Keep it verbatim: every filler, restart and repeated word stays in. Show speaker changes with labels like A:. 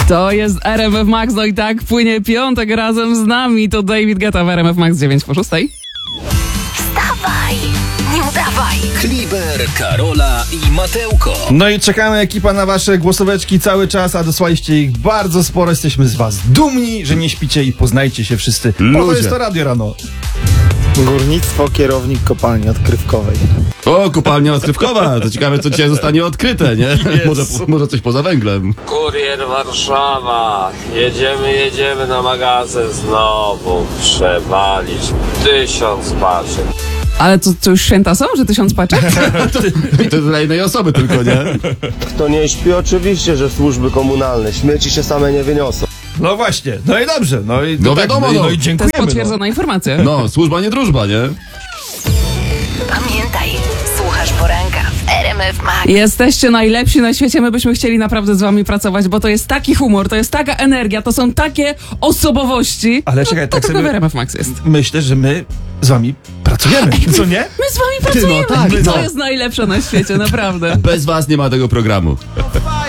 A: To jest R M F Max, no i tak płynie piątek razem z nami. To David Guetta w R M F Max dziewięć po szóstej.
B: Wstawaj, nie udawaj.
C: Kliber, Karola i Mateuko.
D: No i czekamy, ekipa, na wasze głosóweczki cały czas, a dosłaliście ich bardzo sporo. Jesteśmy z was dumni, że nie śpicie i poznajcie się wszyscy. Po to jest to radio rano.
E: Górnictwo, kierownik kopalni odkrywkowej.
F: O, kopalnia odkrywkowa. To ciekawe, co dzisiaj zostanie odkryte, nie? Może, może coś poza węglem.
G: Kurier Warszawa. Jedziemy, jedziemy na magazyn znowu. Przewalić tysiąc paczek.
A: Ale to, to już święta są, że tysiąc paczek?
F: I to dla jednej osoby tylko, nie?
G: Kto nie śpi, oczywiście, że służby komunalne. Śmieci się same nie wyniosą.
D: No właśnie, no i dobrze. No i,
F: No
D: tak,
F: wiadomo,
D: no, i-
F: no.
D: no i
A: To jest
D: dziękujemy.
A: potwierdzona informacja.
F: No, służba nie drużba, nie?
B: Pamiętaj, słuchasz poranka w R M F Max.
A: Jesteście najlepsi na świecie, my byśmy chcieli naprawdę z wami pracować, bo to jest taki humor, to jest taka energia, to są takie osobowości.
D: Ale czekaj,
A: no, to
D: tak
A: tylko
D: sobie-
A: w R M F Max jest.
D: Myślę, że my z wami pracujemy. Co nie?
A: My z wami pracujemy
F: tak,
A: i to
F: no.
A: jest najlepsze na świecie, naprawdę.
F: Bez was nie ma tego programu.